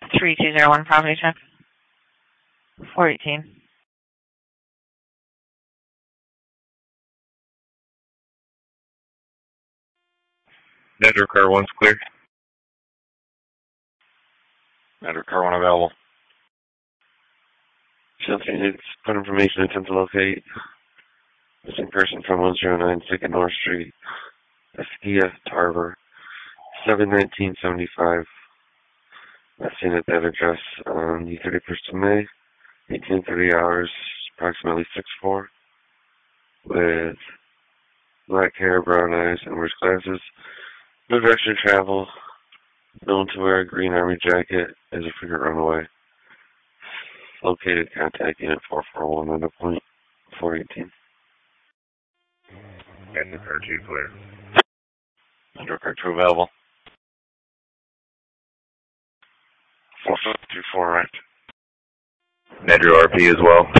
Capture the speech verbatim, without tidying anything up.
three two zero one, property check. four eighteen. Network car one's clear. Network car one available. Something needs put information attempt to locate. Missing person from one zero nine Second North Street, Esquia, Tarver, seven nineteen seventy-five. Last seen at that address on the thirty-first of May, eighteen thirty hours, approximately six four, with black hair, brown eyes, and wears glasses. No direction to travel. Known to wear a green army jacket as a frequent runaway. Located contact unit four four one on the point, four eighteen. Network car two clear. Network car two available. four five two four right. Nedro R P as well.